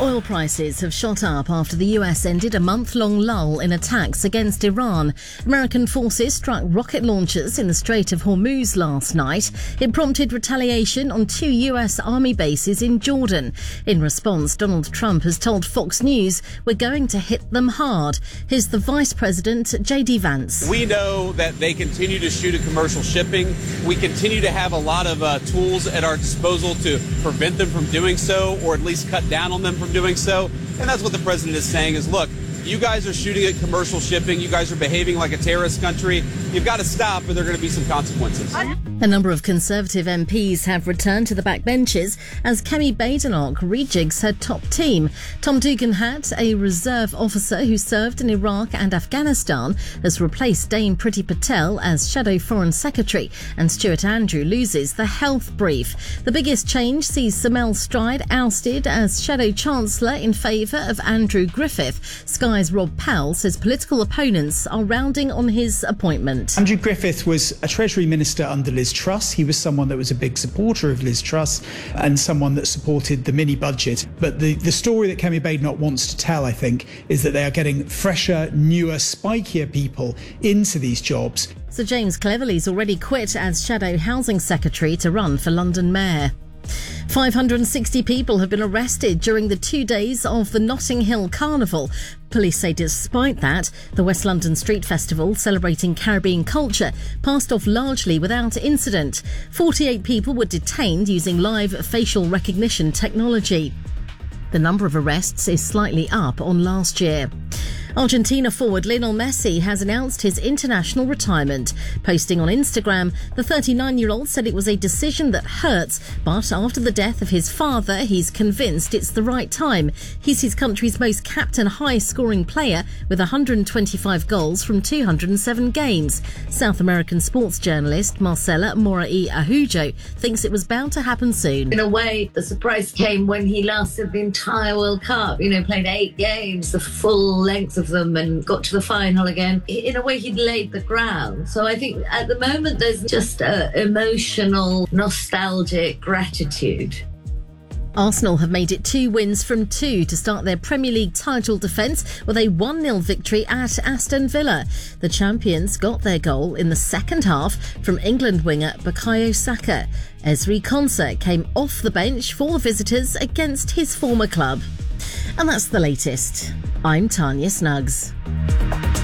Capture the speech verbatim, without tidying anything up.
Oil prices have shot up after the U S ended a month-long lull in attacks against Iran. American forces struck rocket launchers in the Strait of Hormuz last night. It prompted retaliation on two U S Army bases in Jordan. In response, Donald Trump has told Fox News, "We're going to hit them hard." Here's the Vice President, J D Vance. We know that they continue to shoot at commercial shipping. We continue to have a lot of uh, tools at our disposal to prevent them from doing so, or at least cut down on them from doing so. And that's what the president is saying is, look, you guys are shooting at commercial shipping. You guys are behaving like a terrorist country. You've got to stop, or there are going to be some consequences. A number of Conservative M Ps have returned to the backbenches as Kemi Badenoch rejigs her top team. Tom Tugendhat, a reserve officer who served in Iraq and Afghanistan, has replaced Dame Priti Patel as Shadow Foreign Secretary, and Stuart Andrew loses the health brief. The biggest change sees Samel Stride ousted as Shadow Chancellor in favour of Andrew Griffith. Sky's Rob Powell says political opponents are rounding on his appointment. Andrew Griffith was a Treasury Minister under Liz Truss. He was someone that was a big supporter of Liz Truss and someone that supported the mini budget. But the, the story that Kemi Badenoch wants to tell, I think, is that they are getting fresher, newer, spikier people into these jobs. Sir James Cleverly's already quit as Shadow Housing Secretary to run for London Mayor. five hundred sixty people have been arrested during the two days of the Notting Hill Carnival. Police say despite that, the West London Street Festival, celebrating Caribbean culture, passed off largely without incident. forty-eight people were detained using live facial recognition technology. The number of arrests is slightly up on last year. Argentina forward Lionel Messi has announced his international retirement. Posting on Instagram, the thirty-nine-year-old said it was a decision that hurts, but after the death of his father, he's convinced it's the right time. He's his country's most capped and high-scoring player with one hundred twenty-five goals from two hundred seven games. South American sports journalist Marcela Morai Ahujo thinks it was bound to happen soon. In a way, the surprise came when he lasted the entire World Cup, you know, played eight games, the full length of them, and got to the final again. In a way, he'd laid the ground. So I think at the moment there's just a emotional, nostalgic gratitude. Arsenal have made it two wins from two to start their Premier League title defence with a one nil victory at Aston Villa. The champions got their goal in the second half from England winger Bukayo Saka. Ezri Konsa came off the bench for the visitors against his former club. And that's the latest. I'm Tanya Snuggs.